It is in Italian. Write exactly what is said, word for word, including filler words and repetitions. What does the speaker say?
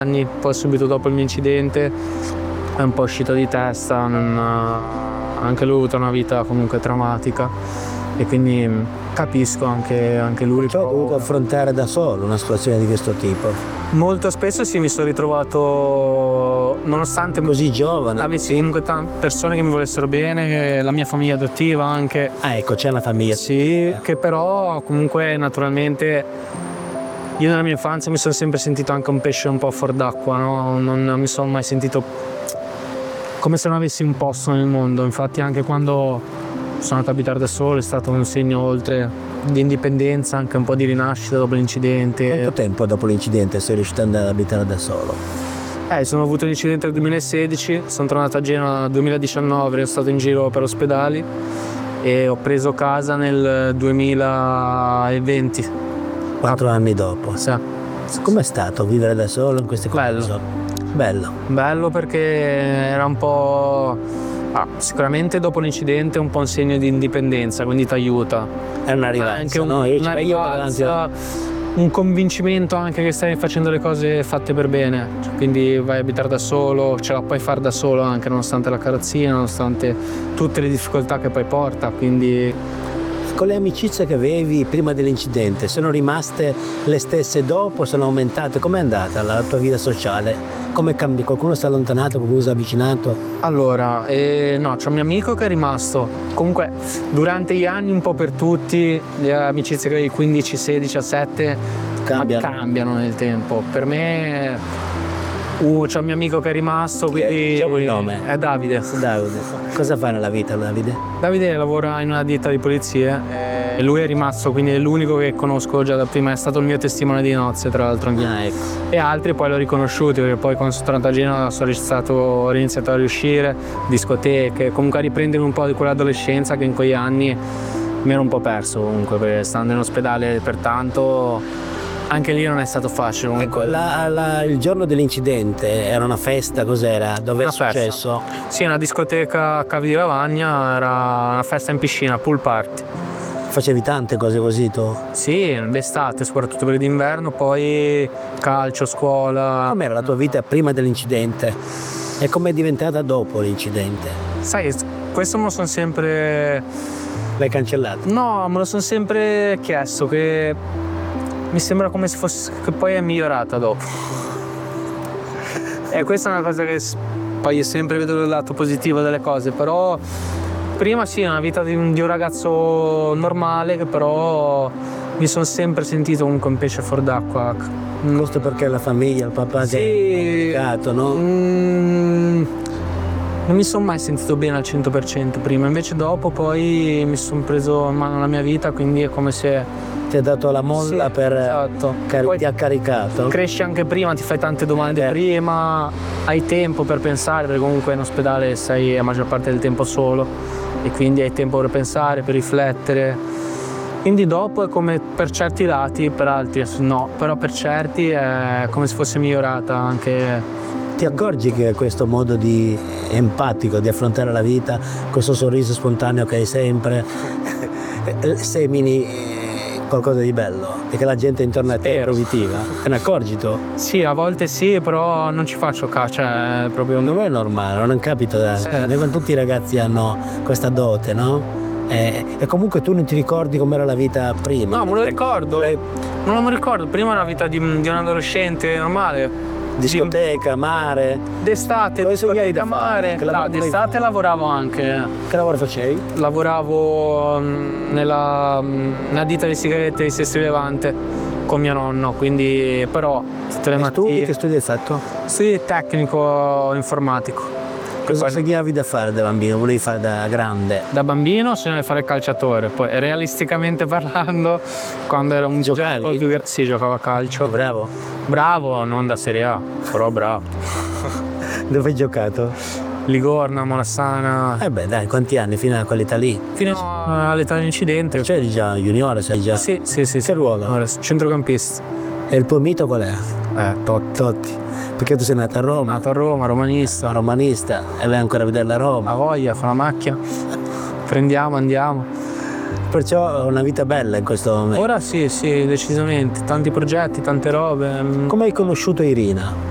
anni, poi subito dopo il mio incidente è un po' uscito di testa, non, anche lui ha avuto una vita comunque traumatica e quindi capisco anche, anche lui. Cioè, ho dovuto affrontare da solo una situazione di questo tipo. Molto spesso sì, mi sono ritrovato, nonostante Così giovane. avessi comunque tante persone che mi volessero bene, la mia famiglia adottiva anche. Ah, ecco, c'è una famiglia. Sì, che però comunque naturalmente io nella mia infanzia mi sono sempre sentito anche un pesce un po' fuor d'acqua, no? Non mi sono mai sentito come se non avessi un posto nel mondo. Infatti anche quando sono andato a abitare da solo è stato un segno oltre di indipendenza, anche un po' di rinascita dopo l'incidente. Quanto tempo dopo l'incidente sei riuscito ad andare ad abitare da solo? Eh, sono avuto l'incidente nel duemilasedici, sono tornato a Genova nel duemiladiciannove, ero stato in giro per ospedali e ho preso casa nel duemilaventi. Quattro anni dopo. Sì. Com'è stato vivere da solo in queste condizioni? Bello. Bello perché era un po'... Ah, sicuramente dopo l'incidente è un po' un segno di indipendenza, quindi ti aiuta. È una rivalsa, anche un, no? Io, una io rivalsa, un convincimento anche che stai facendo le cose fatte per bene, cioè, quindi vai a abitare da solo, ce la puoi fare da solo anche nonostante la carrozzina, nonostante tutte le difficoltà che poi porta, quindi... Con le amicizie che avevi prima dell'incidente, sono rimaste le stesse dopo, sono aumentate? Com'è andata la tua vita sociale? Come cambi? Qualcuno si è allontanato, qualcuno si è avvicinato? Allora, eh, no, c'è un mio amico che è rimasto. Comunque, durante gli anni, un po' per tutti, le amicizie che avevi quindici, sedici, diciassette Cambiano. cambiano nel tempo. Per me, uh, c'è un mio amico che è rimasto, quindi... Diciamo il nome. È Davide. Davide. Cosa fai nella vita, Davide? Davide lavora in una ditta di pulizie e lui è rimasto, quindi è l'unico che conosco già da prima, è stato il mio testimone di nozze tra l'altro anche. Ah, ecco. E altri poi l'ho riconosciuti perché poi quando sono tornato a Genova sono stato, ho iniziato a riuscire, discoteche, comunque a riprendere un po' di quell'adolescenza che in quegli anni mi ero un po' perso comunque, perché stando in ospedale per tanto anche lì non è stato facile comunque. Ecco, la, la, il giorno dell'incidente era una festa, cos'era? Dove Una è successo? festa. Sì, una discoteca a Cavi di Lavagna, era una festa in piscina, pool party. Facevi tante cose così tu? Sì, d'estate, soprattutto per d'inverno, poi calcio, scuola. Com'era la tua vita prima dell'incidente? E com'è diventata dopo l'incidente? Sai, questo me lo sono sempre... L'hai cancellato? No, me lo sono sempre chiesto, che mi sembra come se fosse... che poi è migliorata dopo. E questa è una cosa che poi io sempre vedo il lato positivo delle cose, però... Prima sì, una vita di un, di un ragazzo normale, che però mi sono sempre sentito comunque un pesce fuor d'acqua. Questo perché la famiglia, il papà sì, ti ha educato, no? Mm, non mi sono mai sentito bene al cento per cento prima, invece dopo poi mi sono preso in mano la mia vita, quindi è come se... Ti ha dato la molla, sì, per... esatto. Car- Poi ti ha caricato. Cresci anche prima, ti fai tante domande Eh. prima, hai tempo per pensare, perché comunque in ospedale sei la maggior parte del tempo solo e quindi hai tempo per pensare, per riflettere. Quindi dopo è come per certi lati, per altri no, però per certi è come se fosse migliorata anche. Ti accorgi che questo modo di empatico di affrontare la vita, questo sorriso spontaneo che hai sempre, semini qualcosa di bello e che la gente intorno a te è positiva? Te ne accorgi tu? Sì, a volte sì, però non ci faccio caso, cioè proprio Non è normale, non capita da... Sì. Quando tutti i ragazzi hanno questa dote, no? E, e comunque tu non ti ricordi com'era la vita prima. No, me lo ricordo, eh, non me lo ricordo, prima era una vita di, di un adolescente normale. Discoteca, mare. D'estate, Dove sognavi da mare. Che No, lavoro d'estate lavoravo anche. Che lavoro facevi? Lavoravo mm, nella, mm, nella ditta di sigarette di Sestri Levante con mio nonno, quindi però tutte le E tu mattine. che studi hai fatto? Sì, tecnico informatico. Cosa Poi- sognavi da fare da bambino? Volevi fare da grande? Da bambino sognavo di fare il calciatore, poi realisticamente parlando, quando ero un Giocavi? po' più gra- sì, giocavo a calcio. Bravo. Bravo, non da Serie A, però bravo. Dove hai giocato? Ligorna, Malassana, Eh beh dai, quanti anni fino a quell'età lì? fino all'età dell'incidente. C'eri già juniore, sei già... Sì, sì, sì. Che ruolo? Ora, centrocampista. E il tuo mito qual è? Eh, Totti. Totti. Perché tu sei nato a Roma, Nato a Roma, romanista. romanista, e vai ancora a vedere la Roma. La voglia, fa la macchina. Prendiamo, andiamo. Perciò una vita bella in questo momento. Ora sì, sì, decisamente. Tanti progetti, tante robe. Come hai conosciuto Irina?